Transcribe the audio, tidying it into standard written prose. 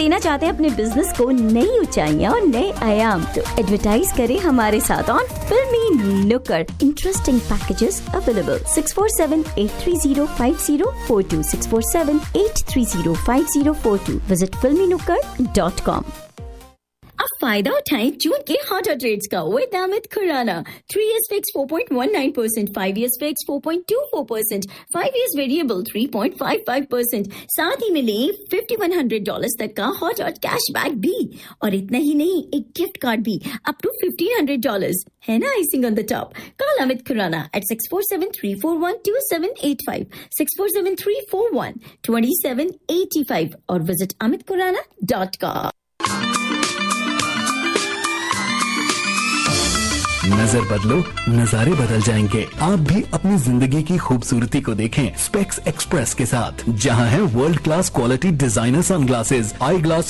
देना चाहते हैं अपने बिजनेस को नई ऊंचाइयां और नए आयाम, तो एडवर्टाइज करें हमारे साथ ऑन फिल्मी नुक्कड़। Interesting packages available 6478305042 6478305042। Visit filmynukkad.com। अब फायदा उठाएं जून के हॉटर ट्रेड्स का with Amit Khurana. 3 years fixed 4.19%, 5 years fixed 4.24%, 5 years variable 3.55%। साथ ही मिले $5,100 तक का हॉट कैशबैक भी, और इतना ही नहीं, एक गिफ्ट कार्ड भी अप टू $1,500 है ना icing on the top. Call Amit Khurana at 6473412785 6473412785 और विजिट amitkhurana.com। नजर बदलो, नजारे बदल जाएंगे। आप भी अपनी जिंदगी की खूबसूरती को देखें स्पेक्स एक्सप्रेस के साथ, जहां है world class quality designer sunglasses, आई ग्लास